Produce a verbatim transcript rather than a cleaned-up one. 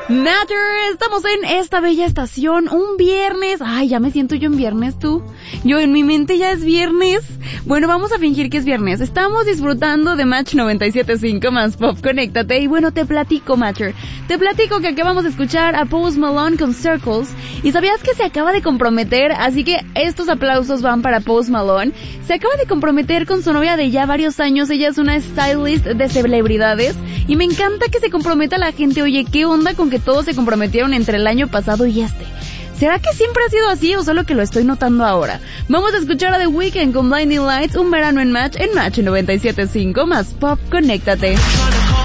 Matter, estamos en esta bella estación, un viernes. Ay, ya me siento yo en viernes, tú. Yo en mi mente ya es viernes. Bueno, vamos a fingir que es viernes. Estamos disfrutando de Match noventa y siete punto cinco más Pop, conéctate. Y bueno, te platico, Matcher. Te platico que acabamos de escuchar a Post Malone con Circles. Y sabías que se acaba de comprometer, así que estos aplausos van para Post Malone. Se acaba de comprometer con su novia de ya varios años. Ella es una stylist de celebridades. Y me encanta que se comprometa la gente. Oye, ¿qué onda con que todos se comprometieron entre el año pasado y este? ¿Será que siempre ha sido así o solo que lo estoy notando ahora? Vamos a escuchar a The Weeknd con Blinding Lights, un verano en Match, en Match noventa y siete punto cinco más Pop, conéctate.